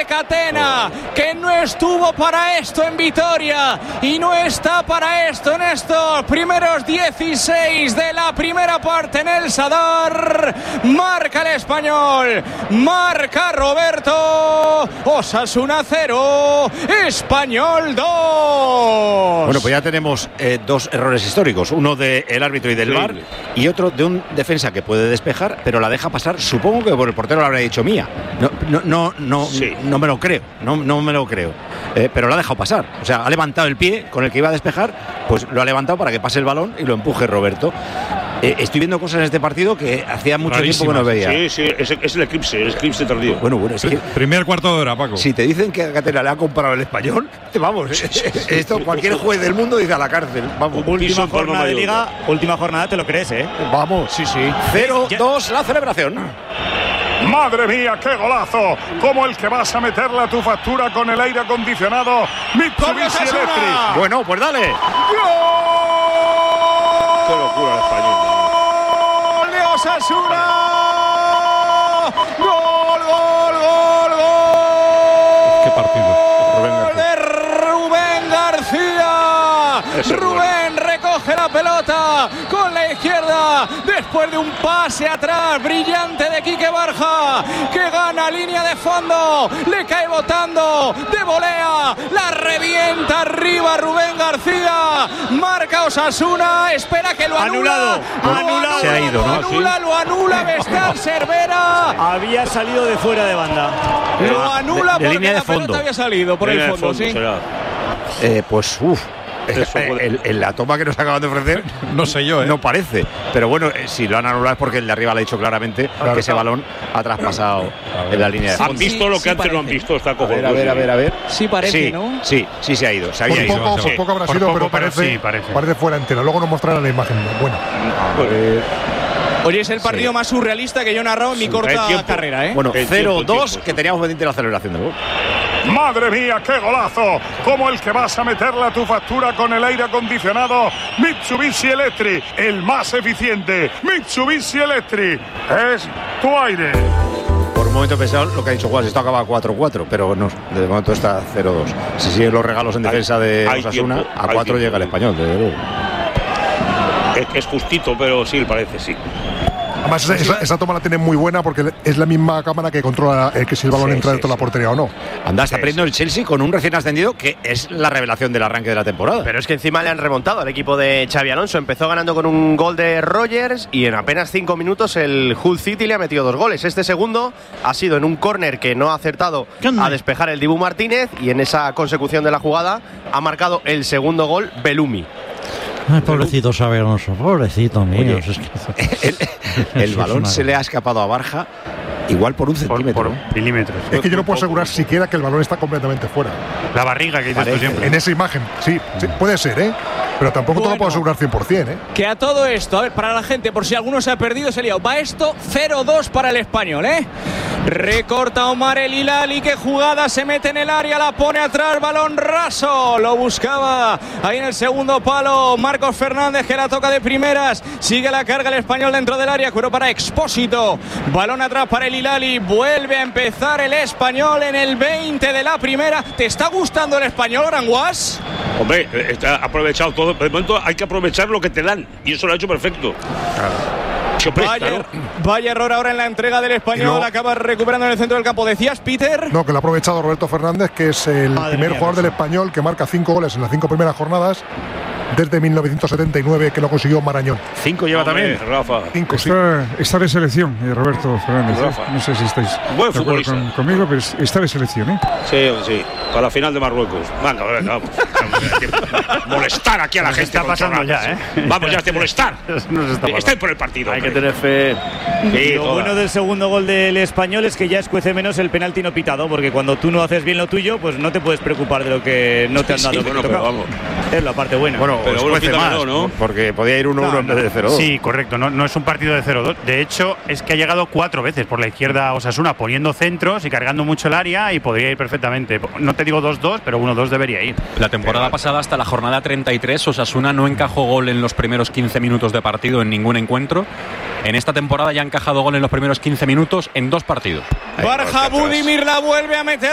de Catena, que no estuvo para esto en Vitoria y no está para esto en estos primeros 16 de la primera parte en el Sadar. Marca el Español, marca Roberto. Osasuna 0, Español 2. Bueno, pues ya tenemos dos errores históricos, uno del árbitro y del VAR y otro de un defensa que puede despejar, pero la deja pasar, supongo que por el portero lo habrá dicho Mía. No me lo creo, no me lo creo. Pero lo ha dejado pasar, o sea, ha levantado el pie con el que iba a despejar, pues lo ha levantado para que pase el balón y lo empuje Roberto. Estoy viendo cosas en este partido que hacía mucho tiempo que no veía. Sí, es el eclipse tardío. Bueno, es que primer cuarto de hora, Paco. Si te dicen que a Catena le ha comparado el Español, vamos, esto cualquier juez del mundo dice a la cárcel. Vamos. Última jornada de Liga, última jornada, te lo crees, ¿eh? Vamos. Sí. 0-2 la celebración. ¡Madre mía, qué golazo! Como el que vas a meterle a tu factura con el aire acondicionado Mitsubishi Electric. Bueno, pues dale. ¡Gol! ¡Qué locura el Español! ¡Gol de Osasuna! ¡Gol! ¡Qué partido! De Rubén García. Rubén recoge la pelota con la izquierda después de un pase atrás brillante de Quique Barja, que gana línea de fondo, le cae botando de volea, la revienta arriba Rubén García, marca Osasuna, espera que lo anula. Anulado. Se ha ido, ¿no? Lo anula Vestal Cervera. Había salido de fuera de banda. Lo anula de porque línea de la pelota fondo. había salido por el fondo, sí. Pues la toma que nos acaban de ofrecer No sé yo, no parece, pero bueno, si lo han anulado es porque el de arriba le ha dicho claramente que ese balón ha traspasado en la línea de fondo. Han visto lo que antes no han visto, está cojonudo. A ver. Sí parece, Sí, ¿no? sí, se ha ido. Se había Por ido. poco habrá Por sido, poco, pero parece fuera entera. Luego nos mostrarán la imagen. Bueno. Oye, es el partido más surrealista que yo he narrado en mi corta carrera, ¿eh? Bueno, El tiempo, 0-2 que teníamos pendiente la celebración del gol. ¡Madre mía, qué golazo! Como el que vas a meterle a tu factura con el aire acondicionado Mitsubishi Electric, el más eficiente. Mitsubishi Electric es tu aire. Por un momento he pensado lo que ha dicho Juan, esto acaba 4-4, pero no, de momento está 0-2. Si siguen los regalos en defensa de Osasuna, tiempo, a 4 llega el Español, desde luego. Es justito, pero sí, parece, sí. Además, esa toma la tiene muy buena porque es la misma cámara que controla que si el balón entra dentro de la portería o no. Anda, está perdiendo el Chelsea con un recién ascendido que es la revelación del arranque de la temporada. Pero es que encima le han remontado al equipo de Xabi Alonso. Empezó ganando con un gol de Rogers y en apenas 5 minutos el Hull City le ha metido 2 goles. Este segundo ha sido en un córner que no ha acertado a despejar el Dibu Martínez y en esa consecución de la jugada ha marcado el segundo gol Belumi. Ay, pobrecito Xabi Alonso, pobrecito mío. Oye, el balón se le ha escapado a Barja igual por un centímetro. Por milímetros. Es que yo no puedo asegurar siquiera que el balón está completamente fuera. La barriga que dices tú siempre. En esa imagen, sí, puede ser, ¿eh? Pero tampoco te lo puedo asegurar 100%, ¿eh? Que a todo esto, a ver, para la gente, por si alguno se ha perdido, se ha liado. Va esto 0-2 para el Español, ¿eh? Recorta Omar El Hilali, que jugada, se mete en el área, la pone atrás, balón raso. Lo buscaba ahí en el segundo palo Marcos Fernández, que la toca de primeras. Sigue la carga el Español dentro del área, cuero para Expósito. Balón atrás para El Hilali. Vuelve a empezar el Español en el 20 de la primera. ¿Te está gustando el Español, Granguas? Hombre, está aprovechado todo. De momento hay que aprovechar lo que te dan. Y eso lo ha hecho perfecto. Vaya error ahora en la entrega del Español. No. Acaba recuperando en el centro del campo. ¿Decías, Peter? No, que lo ha aprovechado Roberto Fernández, que es el primer jugador del Español que marca 5 goles en las 5 primeras jornadas desde 1979, que lo consiguió Marañón. 5 lleva también. Rafa. 5, sí. Está de selección, Roberto Fernández. No sé si estáis Buen de acuerdo futbolista. conmigo, pero está de selección, ¿eh? Sí. Para la final de Marruecos. Venga, vamos. Molestar aquí a la gente. Está pasando ya, ¿eh? Vamos ya a molestar. Estáis por el partido. Hay que tener fe. Sí, Lo bueno del segundo gol del Español es que ya escuece menos el penalti no pitado, porque cuando tú no haces bien lo tuyo, pues no te puedes preocupar de lo que no te han dado. Bueno, pero vamos. Es la parte buena. Bueno, pero escuece más, ¿no? porque podía ir 1-1 en vez de 0-2. Sí, correcto, no es un partido de 0-2. De hecho, es que ha llegado 4 veces por la izquierda Osasuna poniendo centros y cargando mucho el área y podría ir perfectamente. No te digo 2-2, pero 1-2 debería ir. La temporada pasada, hasta la jornada 33, Osasuna no encajó gol en los primeros 15 minutos de partido en ningún encuentro. En esta temporada ya ha encajado gol en los primeros 15 minutos en 2 partidos. Barja Budimir la vuelve a meter.